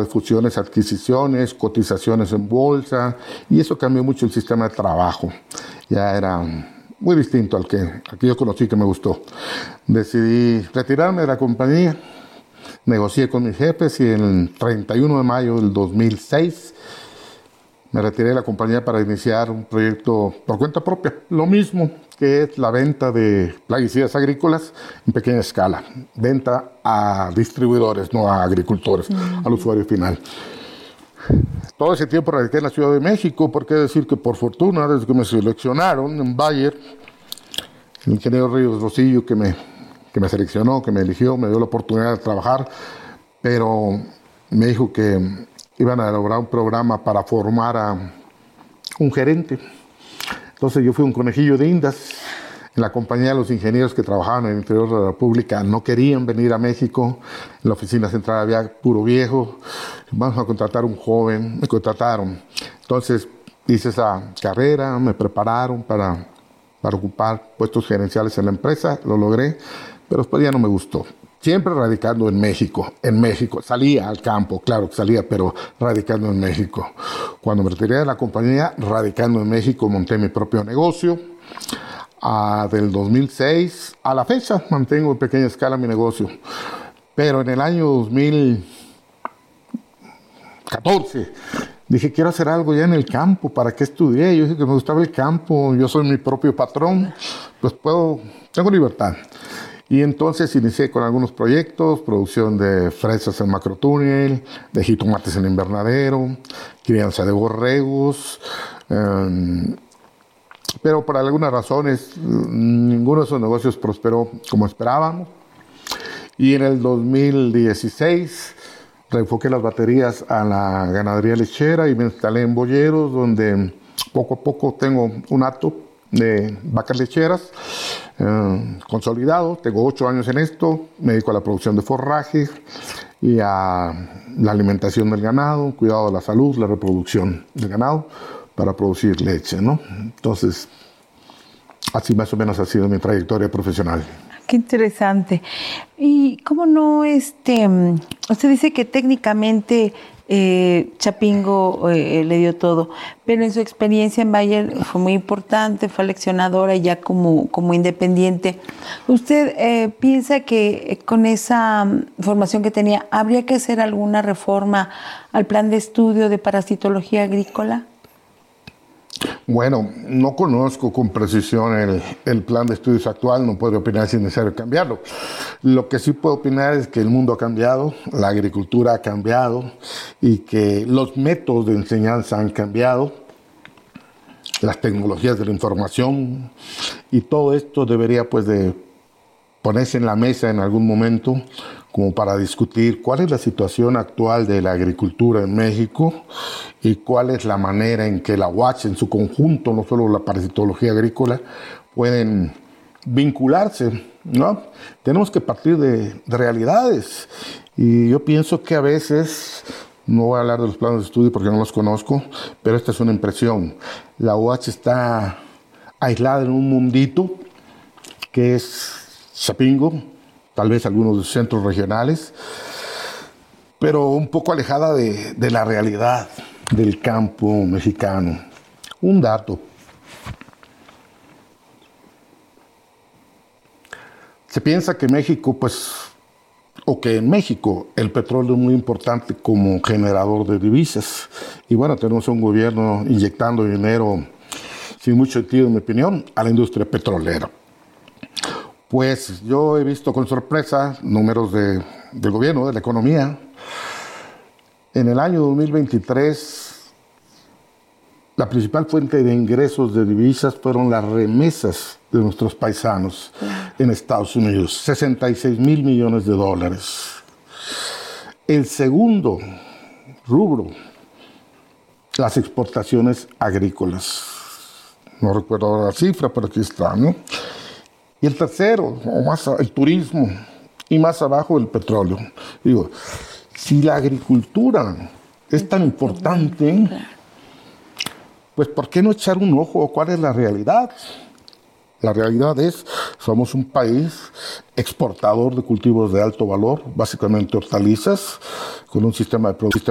fusiones, adquisiciones, cotizaciones en bolsa, y eso cambió mucho el sistema de trabajo. Ya era muy distinto al que yo conocí, que me gustó. Decidí retirarme de la compañía, negocié con mis jefes y el 31 de mayo del 2006 me retiré de la compañía para iniciar un proyecto por cuenta propia. Lo mismo, que es la venta de plaguicidas agrícolas en pequeña escala. Venta a distribuidores, no a agricultores, al usuario final. Todo ese tiempo radiqué en la Ciudad de México, porque decir que por fortuna, desde que me seleccionaron en Bayer, el ingeniero Ríos Rosillo que me seleccionó, que me eligió, me dio la oportunidad de trabajar, pero me dijo que iban a elaborar un programa para formar a un gerente. Entonces yo fui un conejillo de indias. En la compañía de los ingenieros que trabajaban en el interior de la República no querían venir a México. En la oficina central había puro viejo. Vamos a contratar un joven. Me contrataron. Entonces hice esa carrera, me prepararon para ocupar puestos gerenciales en la empresa. Lo logré, pero después ya no me gustó. Siempre radicando en México. Salía al campo, claro que salía, pero radicando en México. Cuando me retiré de la compañía, radicando en México, monté mi propio negocio. Del 2006 a la fecha mantengo en pequeña escala mi negocio. Pero en el año 2014 dije, quiero hacer algo ya en el campo. ¿Para qué estudié? Yo dije que me gustaba el campo, yo soy mi propio patrón, pues tengo libertad. Y entonces inicié con algunos proyectos, producción de fresas en macrotúnel, de jitomates en invernadero, crianza de borregos, pero por algunas razones ninguno de esos negocios prosperó como esperábamos. Y en el 2016 reenfoqué las baterías a la ganadería lechera y me instalé en Boyeros, donde poco a poco tengo un hato de vacas lecheras consolidado. Tengo 8 años en esto, me dedico a la producción de forraje y a la alimentación del ganado, cuidado de la salud, la reproducción del ganado para producir leche, ¿no? Entonces, así más o menos ha sido mi trayectoria profesional. Qué interesante. Y cómo no, usted dice que técnicamente Chapingo le dio todo, pero en su experiencia en Bayer fue muy importante, fue leccionadora ya como independiente. ¿Usted piensa que con esa formación que tenía habría que hacer alguna reforma al plan de estudio de parasitología agrícola? Bueno, no conozco con precisión el plan de estudios actual, no puedo opinar si es necesario cambiarlo. Lo que sí puedo opinar es que el mundo ha cambiado, la agricultura ha cambiado y que los métodos de enseñanza han cambiado, las tecnologías de la información, y todo esto debería pues de ponerse en la mesa en algún momento como para discutir cuál es la situación actual de la agricultura en México y cuál es la manera en que la UACH en su conjunto, no solo la parasitología agrícola, pueden vincularse, ¿no? Tenemos que partir de realidades, y yo pienso que a veces, no voy a hablar de los planos de estudio porque no los conozco, pero esta es una impresión, la UACH está aislada en un mundito que es Chapingo, tal vez algunos de sus centros regionales, pero un poco alejada de la realidad del campo mexicano. Un dato. Se piensa que México, que en México el petróleo es muy importante como generador de divisas. Y bueno, tenemos un gobierno inyectando dinero, sin mucho sentido, en mi opinión, a la industria petrolera. Pues yo he visto con sorpresa números del gobierno, de la economía. En el año 2023, la principal fuente de ingresos de divisas fueron las remesas de nuestros paisanos en Estados Unidos, 66 mil millones de dólares. El segundo rubro, las exportaciones agrícolas. No recuerdo ahora la cifra, pero aquí está, ¿no? Y el tercero, el turismo, y más abajo el petróleo. Digo, si la agricultura es tan importante, pues ¿por qué no echar un ojo a cuál es la realidad? La realidad es, somos un país exportador de cultivos de alto valor, básicamente hortalizas, con un sistema de producción